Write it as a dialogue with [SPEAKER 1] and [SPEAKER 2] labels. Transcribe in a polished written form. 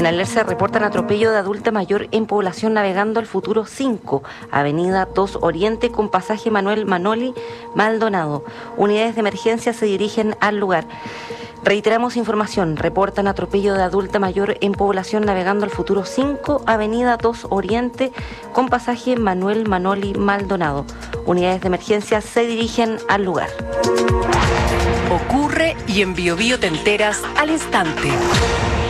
[SPEAKER 1] En Alerce reportan atropello de adulta mayor en población navegando al futuro 5, avenida 2 Oriente con pasaje Manuel Manoli Maldonado. Unidades de emergencia se dirigen al lugar. Reiteramos información, reportan atropello de adulta mayor en población navegando al futuro 5, avenida 2 Oriente con pasaje Manuel Manoli Maldonado. Unidades de emergencia se dirigen al lugar.
[SPEAKER 2] Ocurre y en Biobío te enteras al instante.